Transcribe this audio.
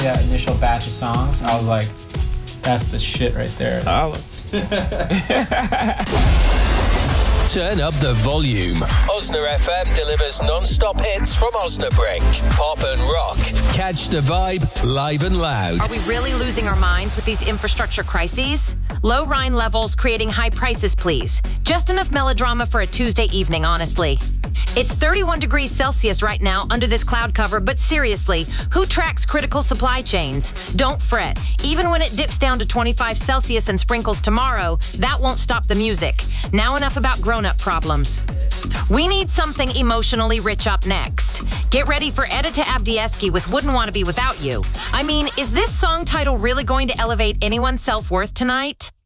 that initial batch of songs, I was like, that's the shit right there. Turn up the volume. Osna FM delivers non-stop hits from Osnabrück. Pop and rock. Catch the vibe live and loud. Are we really losing our minds with these infrastructure crises? Low Rhine levels creating high prices, please. Just enough melodrama for a Tuesday evening, honestly. It's 31 degrees Celsius right now under this cloud cover, but seriously, who tracks critical supply chains? Don't fret. Even when it dips down to 25 Celsius and sprinkles tomorrow, that won't stop the music. Now enough about grown-up problems. We need something emotionally rich up next. Get ready for Edita Abdieski with Wouldn't Want to Be Without You. I mean, is this song title really going to elevate anyone's self-worth tonight?